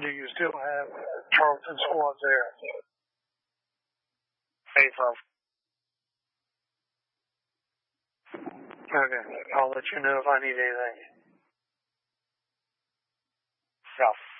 Do you still have Charleston squad there? Affirm. Okay, I'll let you know if I need anything. Yeah.